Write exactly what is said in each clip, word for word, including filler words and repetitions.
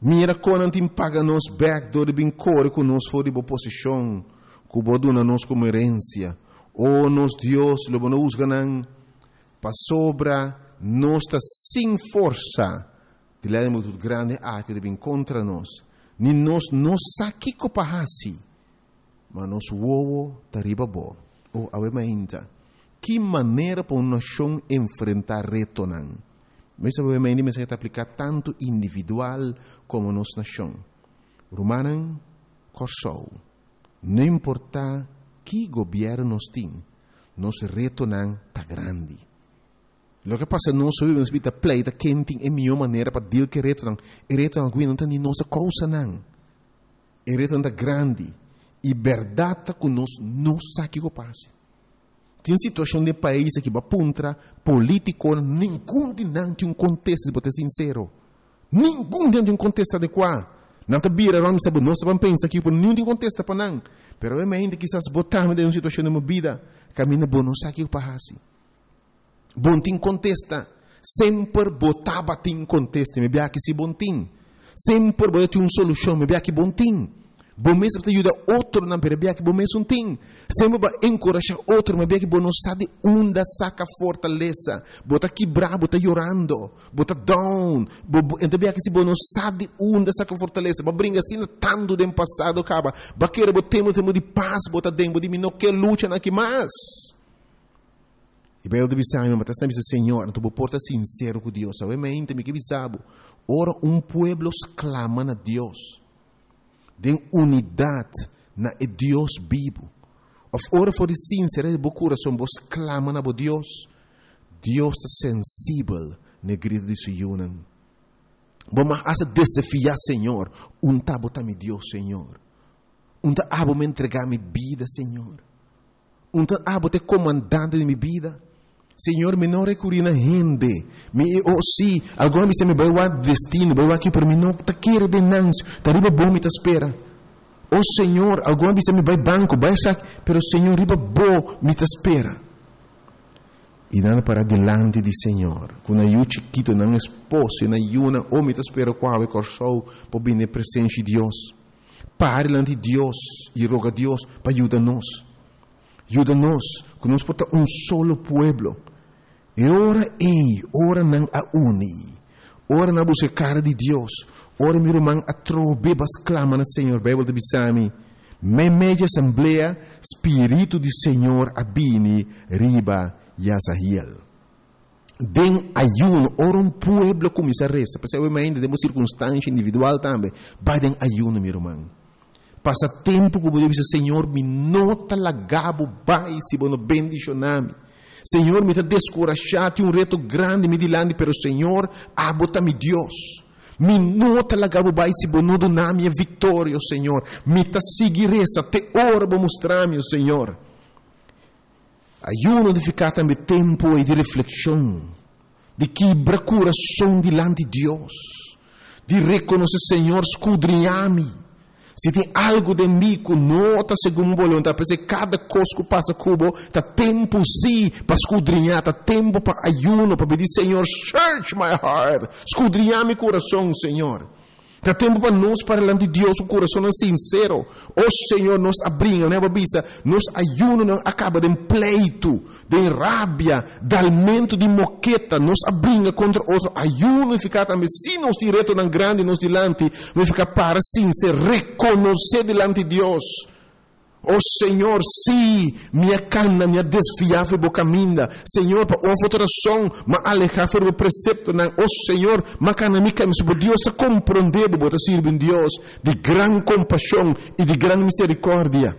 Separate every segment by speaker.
Speaker 1: Mira quando tem paga nos back do de bem core com nos for de boa posição, com boa dona nos como herência, ou nos Deus lobo nos ganam para sobra nós está sem força de lá muito grande a que de contra nós, nem nós não saque copahasi, mas nós uovo tariba bo, ou awemainta, que maneira para uma nação enfrentar reto não? Mas obviamente me se aplicar tanto individual como nossa nação. Romanan corsou. Não importa que governo nós tem, nosso reto não tá grande. Lo que passa nós vivemos vida pleita quem tem a melhor maneira para deal que reto não. E reto não não tem nossa causa não. E reto não tá grande. E verdade que nós não sabe o que passa. Tem situação de país que apunta político, nenhum de não tem um contexto, de ser sincero. Nenhum de um contexto adequado. Não está bira, não sabe, nós sabemos pensar que nenhum tem contexto para não. Pero é ainda que essas botamos de uma situação de uma vida, caminha bom, não sabe o que passa. Bom tem contexto, sempre botava tem contexto, me bia que se bom tem. Sempre botava tem uma solução, me bia que bom tem. Bom mesmo te ajuda outro na perabia que bom mesmo tem. Sempre vai encorajar outro, mas bem que bom não sabe onde saca fortaleza. Bota quebrar, bota chorando, bota down. Então bem que se bom não sabe onde saca fortaleza. Mas brinca assim tanto do passado acaba. Baqueira botemos temos de paz, bota dentro de mim não quer luta na que mais. E bem eu deve saber, mas está dizendo Senhor, tu porta sincero com Deus. Sabe, mas ainda me que sabe. Ora um pueblo clama a Deus. Den unidade na é Deus vivo. Of ora for de sincero de boa coração, vos clama na bo Deus. Deus está sensível na grito de suyunan. Bom, mas essa desafiar Senhor, um tá botar me Deus Senhor. Um tá abo me entregar minha vida Senhor. Um tá abo te comandante de minha vida. Senhor, me não recorri na gente. Me, oh, sim, agora me se me vai o destino, vai aqui para mim, não, tá querer de nancio, tá riba bom me tá espera. Oh, Senhor, agora me se me vai banco, vai saque, pero Senhor, riba bom me tá espera. E nada para delante de Senhor, com a eu chiquito, não esposo, na iuna, oh, me tá espera, qual é corsou, para vir na presença de Deus. Pare delante de Deus, e roga a Deus, para ajudar-nos. Ajuda-nos, que nós porta um solo pueblo. E ora ei, ora não a uni. Ora na busca cara de Deus. Ora meu irmão a trobebas clama no Senhor. Bíblia de Bisami. Me media assembleia, Espírito do Senhor abini, riba e asahiel. Den ayuno, ora um pueblo começa a resta. Porque eu ainda temos circunstância individual também. Vai den ayuno, meu irmão. Passa tempo que eu digo, Senhor, me nota lagabo, vai, se bono bendicioname. Senhor, me está descorajado, tem um reto grande, me dilande, pero Senhor, abota-me Deus. Me nota lagabo, vai, se bono doname a vitória, Senhor. Me está seguir essa, te ora para mostrar-me, Senhor. Ayuno de ficar também tempo e de reflexão, de quebrar coração dilante de Deus, de reconhecer, Senhor, escudrinhar-me. Se tem algo de mim que não está segundo a vontade, porque cada coisa que passa cubo, está tempo sim para escudrinhar, está tempo para ayuno, para pedir, Senhor, search my heart, escudrinhar meu coração, Senhor. Está tempo para nós, para diante de Deus, o coração é sincero. O Senhor nos abrinha, né, babisa? Nos ayuno não acaba de pleito, de rabia, de alimento de moqueta, nos abrinha contra outro. Ayuno ficar também, se nós direto na grande, nos dilante, vai ficar para sincero, reconhecer dilante de Deus. Oh Senhor, sim, minha cana, minha desfiável boca minda. Senhor, para uma votação, mas alejar fora o precepto, não. Oh Senhor, mas cana minha, mas Deus está compreendendo, bota servir Deus de gran compaixão e de gran misericórdia.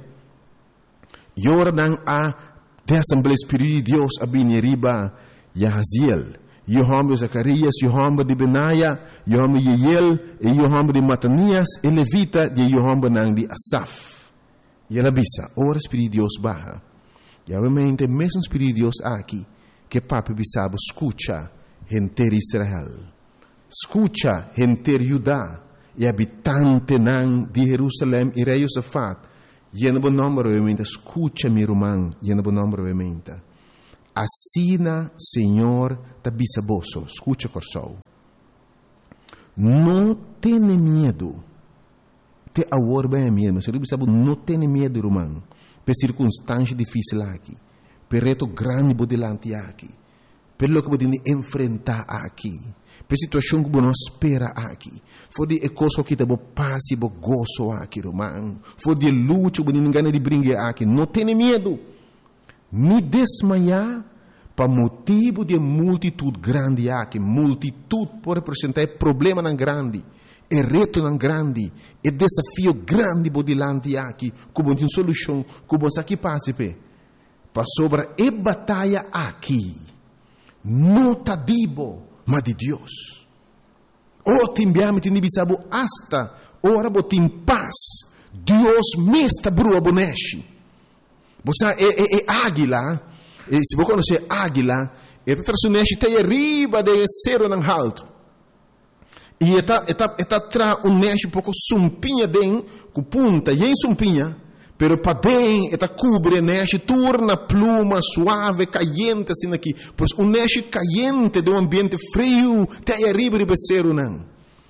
Speaker 1: E ora não há de Assembleia Espírito de Deus a Bineriba Yahaziel. Yohamba Zacarias, Yohamba de Benaia, Yohamba de Yeiel, e Yohamba de Matanias, e Levita de Yohamba não de Asaf. E ela bisa, ora Espírito de Deus barra. E obviamente, mesmo Espírito de Deus aqui, que papi bisabo, escucha, gente de Israel. Escucha, gente de Judá, e habitante nan de Jerusalém, e rei Josafat. E no bom nome, obviamente, escucha, meu irmão, e no bom nome, obviamente. Assina, Senhor, da bisaboso, escucha, corsou. não tenha medo. Te agora bem mesmo, se você sabe, não tenha medo, irmão. Por circunstância difícil aqui, por reto grande por delante aqui, pelo que você enfrentar aqui, por situação que você espera aqui, for de coisa que você passa e gozo aqui, irmão, for de luta que você não ganha de brincar aqui, não tenha medo, nem desmaiar, para motivo de multitude grande aqui, multitude pode representar problema não grande, é reto não grande, é desafio grande por delante aqui, como tem solução, como aqui passa para sobre a batalha aqui, não tá dibo, mas de Deus. O timbiame tem bisabo hasta ora botim paz, Deus me está brua boneshi. Você é, é, é águila, e se você conhece águila, é traçuneshi tem arriba de cero não alto. E está está está tra um neshi pouco sumpinha den, com punta, e em sumpinha, pero para den está cubre neshi turna pluma suave, caliente assim aqui, pois um neshi caliente de um ambiente frio, tem arriba de cero não.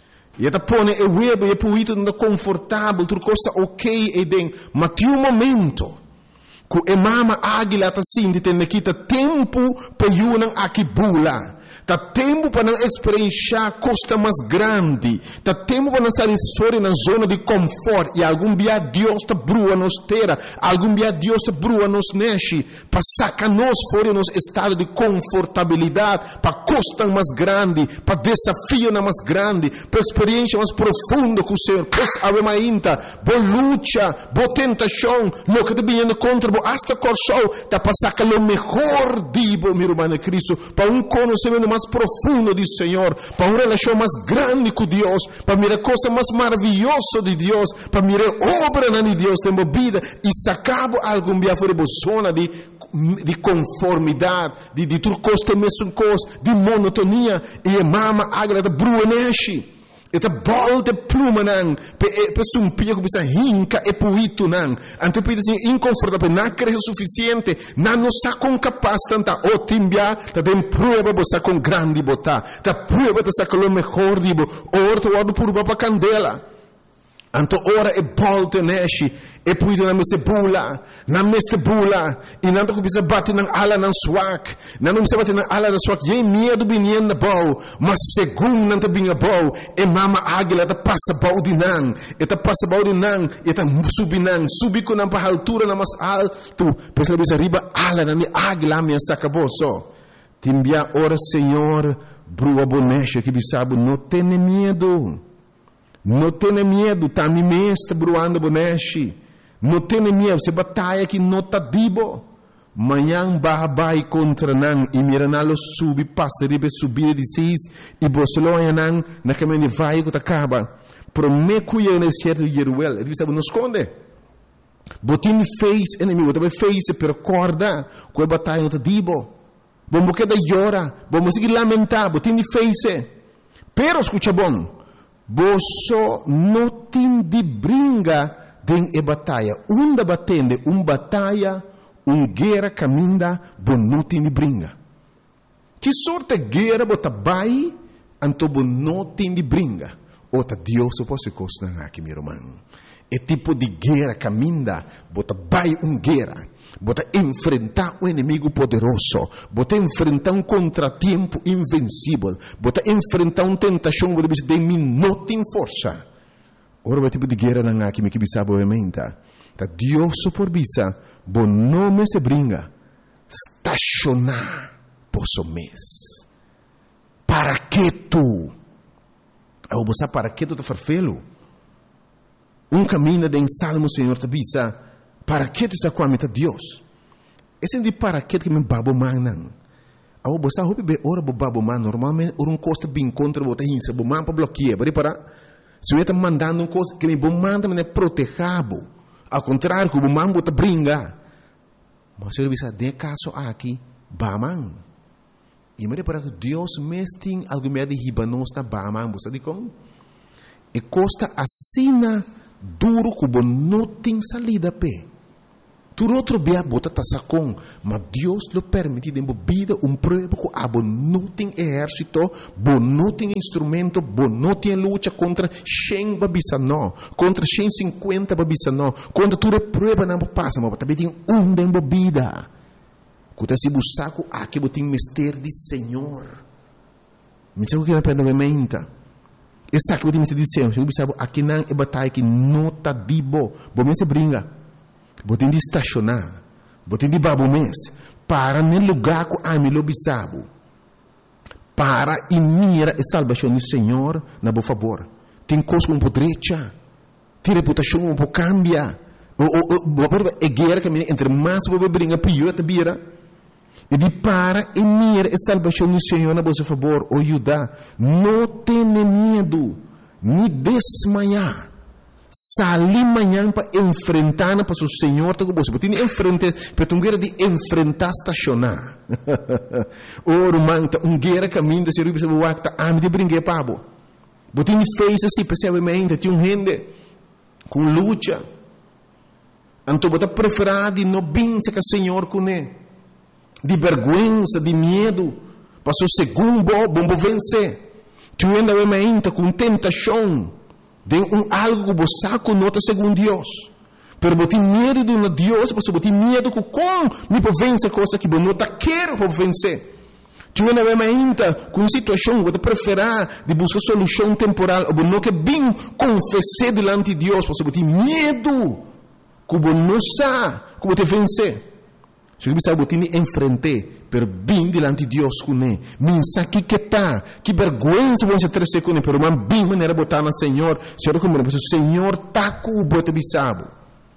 Speaker 1: E está põe o web e puito não confortável, tudo coisa ok e den, mas tem um momento que a mama águila está sentindo que tem tempo para ir aqui bula. Tá tempo para não experienciar costa mais grande. Tá tempo para não sair fora na zona de conforto. E algum dia Deus está brua nos terra. Algum dia Deus está brua nos neche. Para sacar nós fora nos estado de confortabilidade. Para costa mais grande. Para desafio mais grande. Para experiência mais profunda com o Senhor. Pois ave mainta. Boa luta. Boa tentação. Lo que está vindo contra. Boa hasta corso. Tá para sacar o melhor dibo, meu irmão Cristo. Para um conhecimento mais profundo do Senhor, para uma relação mais grande com Deus, para mirar coisa mais maravilhosa de Deus, para mirar obra de Deus na vida e sacar algum dia fora da zona de, de conformidade, de, de tudo coisa, mesmo coisa, de monotonia, e a mama agrada bruneshi. Eta bol de pluma nang, pe pe sumpia que bisa hinca e puito nang. Ante pide assim inconfortável, não creio suficiente, não nos sacam capaz tanta otimbia, ta tem prueba bosa com grande bota, ta prueba ta saca lo melhor dibo, orto ordo purba pa candela. Anto ora e bolte neshi, e puito na meste bula, na meste bula, e nanto que bisa bate nang ala nang swak, nanto bisa bate nang ala nang swak, ye medo binien na bau, mas segundo nanto binga bau, e mama águila ta passa bau di nang, e ta passa bau di nang, e ta subi nang, subi ko nang pa altura na mas alto, pesa bisa riba ala nang ni águila minha sacaboso. Timbia ora Senhor, brua bonecha que bisabo, não tenha medo. Não tenha medo, tá me mestre bruando boneshi. Não tenha medo, você batalha que não tá dibo. Manhã babai contra nan e miranalo subi passa ribe subir de seis e bosloia nan na caminho vai que acaba. Prometo eu nesse certo Jeruel, ele sabe não esconde. Botin fez inimigo, também fez per corda, que a batalha não tá dibo. Vamos que da llora, vamos seguir lamentar, botin fez. Pero escucha bom. Boso não tem de brinca den e batalha. Um da batende, um batalha, um guerra caminha, bom não tem de brinca. Que sorte guerra bota bai, anto bom não tem de brinca. Ota Deus se possa costar aqui, meu irmão. É tipo de guerra caminha, bota bai um guerra. Bota enfrentar um inimigo poderoso, bota enfrentar um contratempo invencível, bota enfrentar uma tentação que você tem não tem força. Ora, o tipo de guerra não há que me que bisa obviamente. Tá Deus por bisa, bom nome se brinca, estacionar posso mês. Para que tu? Eu vou para que tu te farfelo? Um caminho de salmo, Senhor, te bisa. Para que tu está com a meta Deus? Esse é de para que que me babo manan. Ao você hope be ora bo babo man normalmente um costa bem contra bota hinsa bo man para bloquear, bari para. Se eu está mandando um coisa que me bo man também é protegado. Ao contrário, que bo man bota brinca. Mas eu bisa de caso aqui baman. E me para que Deus mesting algo me de hibanos na baman, você diz como? E costa assina duro que bo não tem salida pe. Tu outro bia bota tasacon, mas Deus lo permite de vida um prueba que abo não tem exército, bo não tem instrumento, bo não tem luta contra cem babisa não, contra cento e cinquenta babisa não, contra tudo prueba não passa, mas também tem um de vida. Quando se buscaco aqui botem mistério de Senhor. Me diz o que é para não menta. Essa que botem mistério de Senhor, eu bisabo aqui não é batalha que não tá dibo, bo me se brinca. Botem de estacionar, botem de babo mês, para no lugar que a mim lo bisabo, para e mira a salvação do Senhor, na boa favor. Tem coisa um pouco direita, tem reputação um pouco cambia, é guerra que entre mais você brinca pior te vira. E de para e mira a salvação do Senhor, na boa favor, o ajudar, não tenha medo, nem desmaiar. Sali amanhã para enfrentar para o Senhor, tá com você. Tem enfrentar, para tu guerra de enfrentar estacionar. Oro manta um guerra caminho da ser ruim para o acta, ah me de brinque pabo. Botin fez assim, percebamente, tinha um rende com luta. Então bota preferado de não bença que o Senhor com ele, de vergonha, de medo, para o segundo bom vencer. Tu ainda vai com tentação. De um algo que você conota segundo Deus. Pero você tem medo de um Deus, você tem medo que como me pode vencer coisa que você não quer para vencer. Tu não vai ainda com situação que você prefere de buscar solução temporal, ou não que bem confessar diante de Deus, você tem medo que você não sabe que você vencer. Se você sabe que você enfrentar, pero bem diante de Deus com ele. Minsa que que tá, que vergonha você ter com ele, pero man bem maneira botar no Senhor. Senhor como o Senhor tá com o bote bisabo.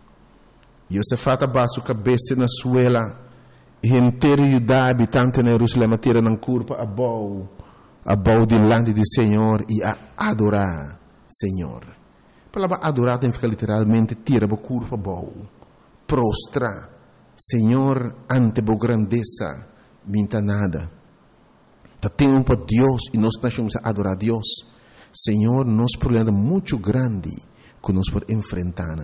Speaker 1: E você fata baixo cabeça na suela, e inteiro Judá habitante na Jerusalém tira na curva a bau, a bau diante do Senhor e a adorar Senhor. A palavra adorar tem ficar literalmente tira a curva a bau, prostra. Senhor, ante a grandeza, minta nada. Tá tempo para Deus e nós estamos a adorar a Deus. Senhor, nós problema muito grande que nós podemos enfrentar.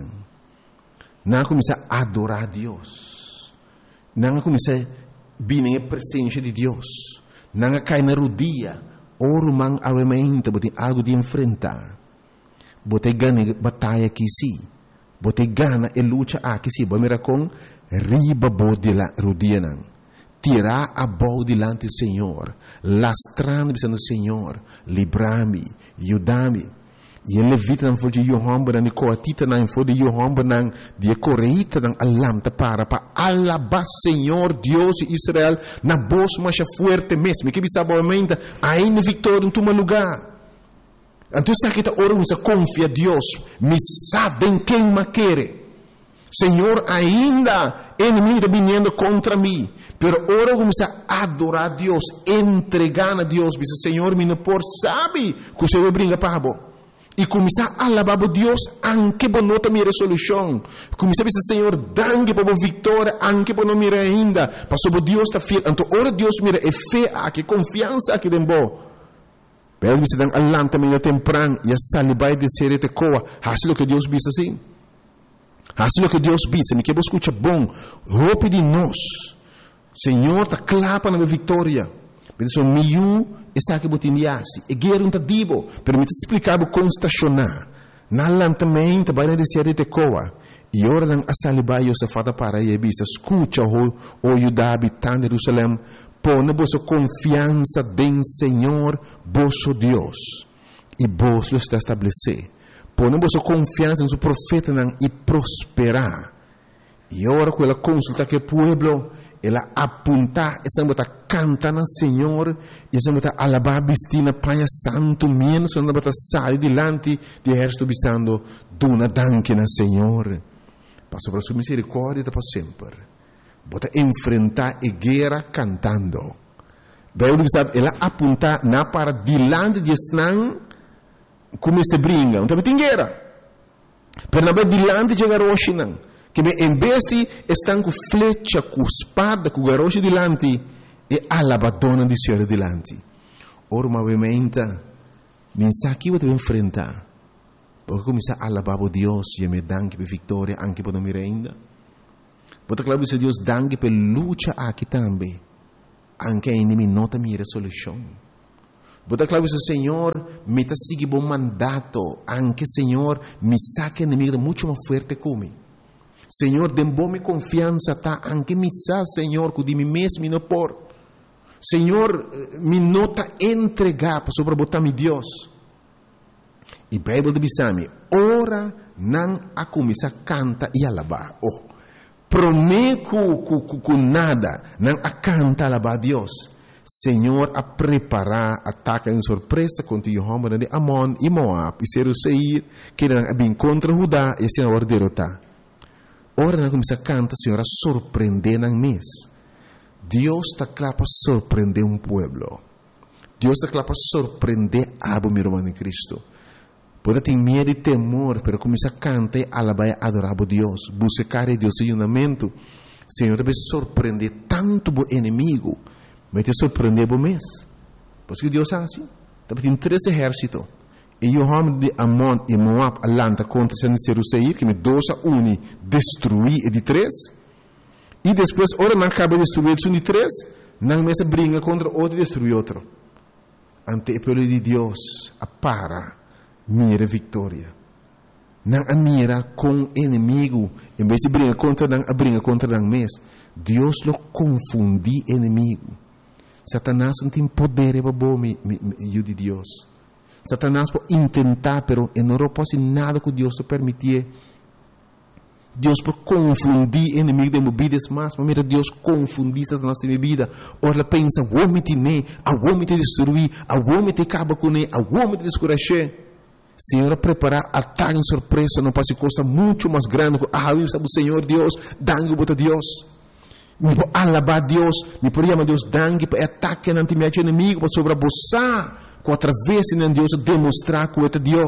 Speaker 1: Não começar a adorar a Deus. Não começar a vir na presença de Deus. Não cair na rodilha. Oro man avemento, bote algo de enfrentar. Bote ganha batalha aqui sim. Bote gana e luta aqui sim. Bote mira com riba bo de la rodilha não. Tirar a boa diante do Senhor, lastrando pensando Senhor, livrar-me, ajudar-me. E ele levita não foi de Johan Banan, de Coatita não foi de Johan Banan, de Coreita não alamta para para alabar Senhor Deus de Israel na voz mais forte mesmo. Que bisa boamente ainda vitória em tu lugar. Então sabe que ora você confia Deus, me sabem quem me quer. Senhor, ainda inimigo está vindo contra mim, pero ora começa a adorar a Deus, entregar a Deus, diz Senhor, me não por sabe que o Senhor brinca para bo. E começar a alabar a Deus, anche por não ter minha resolução. Começar a dizer Senhor, danke por a vitória, anche por não mirar ainda, passou Deus está fiel. Então ora Deus mira é fé, que confiança aqui dentro. Pero você dá alam também temprano e a salibai de ser te coa, assim o que Deus diz assim. Assim o que Deus diz, me que você escuta bom, roupa de nós. Senhor, está clapa na minha vitória. Mas o meu, essa que você indiasse, é guerra um tadibo, permite explicar o como estacionar. Na lantamento, vai na descer de coa. E ora dan a salibai o safada para e bisa, escuta o o Judá habitante de Jerusalém, põe vossa confiança em Senhor, vosso Deus, e vos lo está estabelecer. Ponemos a confiança no profeta e prosperar. E agora com ela consulta que o povo, ela apunta, essa bota canta no Senhor, e essa bota alabar bistina Pai Santo, menos essa bota sai delante de exército bisando, duna danke no Senhor. Passo para sua misericórdia para sempre. Bota enfrentar a guerra cantando. Daí ela apunta na para delante de Esnan, como se brinca, então tem guerra. Pero não dilante de garoche não. Que em vez de estão com flecha, com espada, com garoche dilante, e alabadona de Senhor dilante. Ora, obviamente, mensagem que você vai enfrentar. Porque começar a alabar a Deus e me dá que vitória, anche por não me ainda. Bota claro que Deus dangue per luta aqui também. Anche a inimigo nota mira solução. Bota claro que Senhor me tá seguir bom mandato. Anche Senhor me saque inimigo muito mais forte comigo. Senhor, dê-me confiança, tá? Anche me sa, Senhor, que de mim mesmo me não por. Senhor, me nota entregar para sobre botar mi Deus. E a Bíblia diz a mim, ora não a começar a cantar e alabar. Oh, prometo que nada, não a canta alabar a Deus. Senhor, a preparar ataque em surpresa contra o homem de Amon e Moab e Seir, que eram bem contra Judá e assim agora derrotar. Ora não começa a cantar, Senhor, a surpreender na mês. Deus está claro para surpreender um povo. Deus está claro para surpreender a meu irmão em Cristo. Pode ter medo e temor, mas começa a cantar e alabar e adorar a Deus. Buscar a Deus em unamento. Senhor, deve surpreender tanto o inimigo, mas te surpreender o mês. Porque Deus é assim. Tem três exércitos. E o homem de Amon e Moab alanta contra Seir, que me dois a um destruir e de três. E depois, ora não acaba de destruir um de três, não mesa briga contra outro e destrui outro. Ante o povo de Deus, a para, mira vitória. Não a mira com inimigo, em vez de briga contra não a briga contra não mês. Deus lo confundi inimigo. Satanás não tem poder para bom me de Deus. Satanás pode tentar, pero não pode nada que Deus te permitir. Deus pode confundir inimigo de movidas mais, mas mira, Deus confundir Satanás de vida. Ora, ela pensa, o homem te ne, o homem te destruir, o homem te acaba com ele, o homem te descuracher. Senhor, preparar ataque em surpresa, não pode costa muito mais grande. Ah, eu sabe o Senhor Deus, dangue bota Deus. Me pode alabar Deus, me pode chamar Deus dangue para ataque não te mete inimigo, para sobreposar. Com através de Deus demonstrar que é Deus.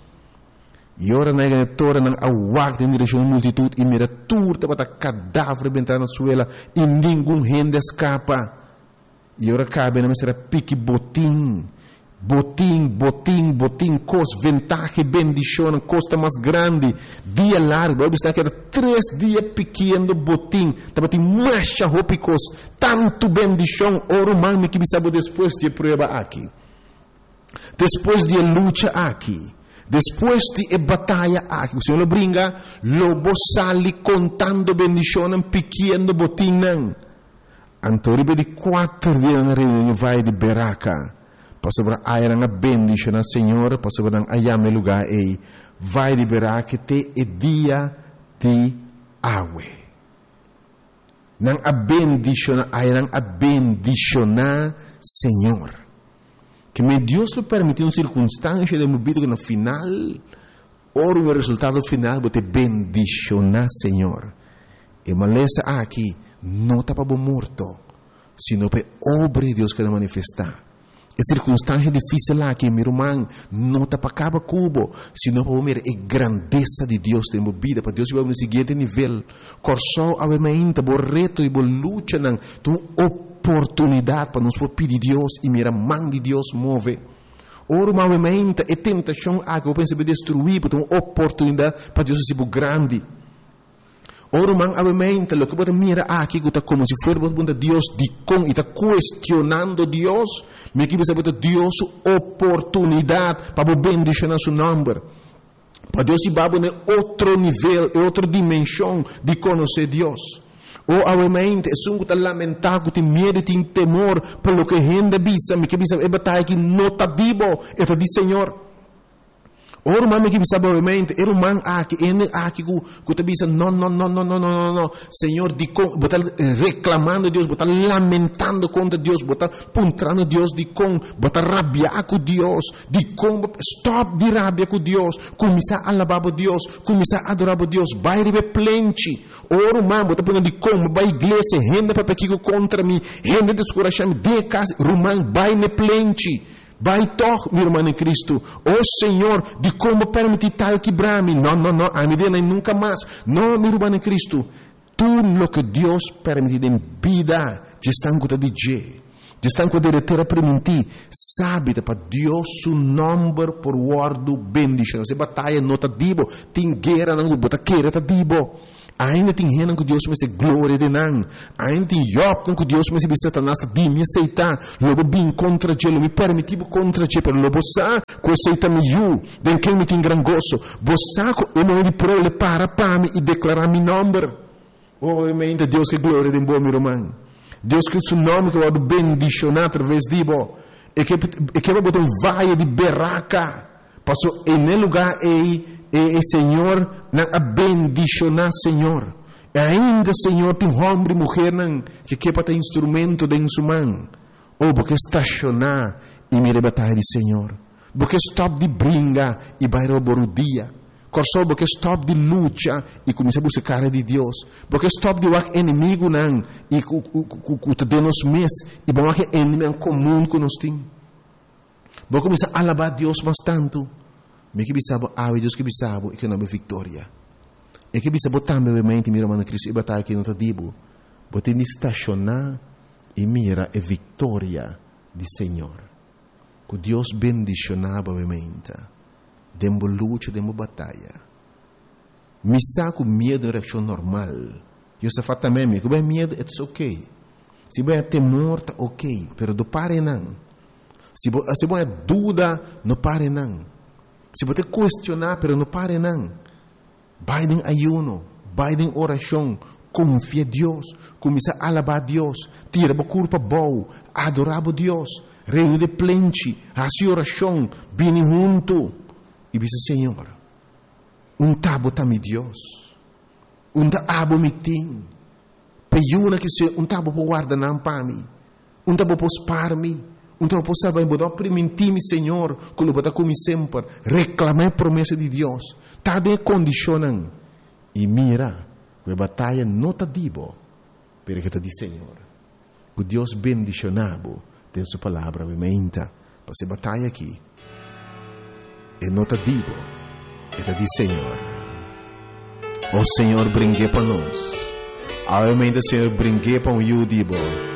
Speaker 1: E ora na ganhatora não aguarda em direção à multitud e mira turta para cadáver bentar na suela e nenhum rende escapa. E ora cabe na mestra pique botim, botim, botim, botim, cos ventaja bendição, costa mais grande, dia largo, vai estar que era três dias pequeno botim, tava tem marcha ropicos, tanto bendição, ora mãe que me sabe depois de prova aqui. Depois de luta aqui, depois de batalha aqui, o Senhor lo brinca, lobo sali contando bendição pequeno botinho. Antoribe de quatro dias na reunião vai de Beraca, para sobre a era bendição na Senhor, para sobre a ayame lugar e vai de Beraca te e dia de água. Nang a bendição, a era a bendição na Senhor. Que me Deus lo permitiu uma circunstância de movida que no final, ora o resultado final, você bendicionar Senhor. E maleza aqui, não está para morto, sino para obra de Deus que vai manifestar. É circunstância difícil aqui, meu irmão, não está para acabar cubo, sino para ver a grandeza de Deus em movida, para Deus vai no seguinte nível. Corsó, obviamente, o reto e a luta, tu oportunidade para nos pedir Deus e mira mão de Deus move. Ora, obviamente, é tentação a que eu penso destruir, porque é uma oportunidade para Deus ser grande. Ora, obviamente, o que você mira aqui é como se fosse Deus de com e está questionando Deus, me que você Deus oportunidade para bendicionar seu nome. Para Deus se vai em outro nível, em outra dimensão de conhecer Deus. Ou, obviamente, é um que está lamentado, tem medo, tem temor, pelo que a gente bisa, me que bisa, é batalha que não está vivo, é o Senhor. Ora, o homem que sabe, obviamente, era um homem aqui, ele aqui, que está bisa, não, não, não, não, não, não, não, Senhor, de com, está reclamando Deus, está lamentando contra Deus, está puntrando Deus, de com, está rabiar com Deus, de com, stop de rabia com Deus, começar a alabar Deus, começar a adorar Deus, vai receber plente. Ora, o homem está punando de com, vai à igreja, renda para aqui contra mim, renda descorachar-me, de casa, Romão, vai me plente. Vai toch, meu irmão em Cristo. Oh Senhor, de como permitir tal quebrar-me? Não, não, não, a medida nunca mais. Não, meu irmão em Cristo. Tudo o que Deus permite em vida, já estão com o D J. Já estão com a diretora permitir. Sabe, para Deus, o nome por guardo bendição. Se batalha não está dibo, tem guerra, não está queira, está dibo. Ainda tem gente que Deus me se glória de não. Ainda tem Job que Deus me se Satanás de me aceitar. Logo bem contra ele, me permitiu contra ele, pero logo sa que aceita me you, den quem me tem gran gozo. Bossa que eu não me prole para para me e declarar meu nome. Oh, ainda Deus que glória de bom meu irmão. Deus que o seu nome que vai bendicionar através de bo. E que e que vai botar um vaia de berraca. Passou em lugar e E, e Senhor, não a bendicionar, Senhor. E ainda, Senhor, tem homem e mulher não, que quer ter instrumento de sua mão. Ou porque estacionar e me rebatar de Senhor. Porque stop de brinca e vai roubar o dia. Corso porque stop de luta e começa a buscar de Deus. Porque stop de o inimigo não e o te dê nos mês e bom que é inimigo comum que nós temos. Porque começa a alabar Deus mais tanto. Me que bisabo, ah, Deus que bisabo, e que não é vitória. E que bisabo também, obviamente, mira, mano, Cristo, e batalha que não está dibo. Bote de estacionar e mira a vitória do Senhor. Que Deus bendicionava, obviamente. Dembo luta, dembo batalha. Me saco medo, reação normal. Eu se faz também, me que bem medo, é ok. Se bem temor, tá ok. Pero do pare não. Se bem dúvida, não pare não. Se você questionar, pero não pare não. Vai em ayuno, vai em oração, confia em Deus, começa a alabar a Deus, tira a culpa boa, adorar a Deus, reúne de plente, faça oração, vem junto. E diz, Senhor, um tabo tá me Deus, um tabo me tem, peiuna que se um tabo por guardar não para mim, um tabo por spar me. Então, posso saber, vou permitir-me, Senhor, que eu vou como sempre, reclamar a promessa de Deus. Está de condicionando. E mira, que a batalha não está dibo, pero que está de Senhor. Que Deus bendicionado, tem sua palavra, obviamente, para essa batalha aqui. E não está dibo, está de Senhor. O Senhor brinque para nós. Obviamente, o Senhor brinque para o Yudibo.